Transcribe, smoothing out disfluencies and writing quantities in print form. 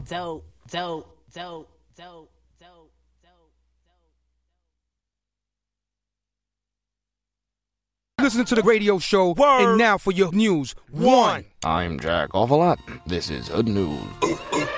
dope, dope, dope, dope, dope. Listening to the radio show, and now for your news. One. I'm Jack Awfulot. This is Hood News.